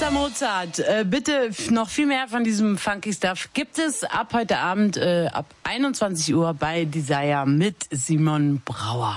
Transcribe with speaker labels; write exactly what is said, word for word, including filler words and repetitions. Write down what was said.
Speaker 1: Mister Mozart, äh, bitte noch viel mehr von diesem Funky Stuff gibt es ab heute Abend äh, ab einundzwanzig Uhr bei Desire mit Simon Brauer.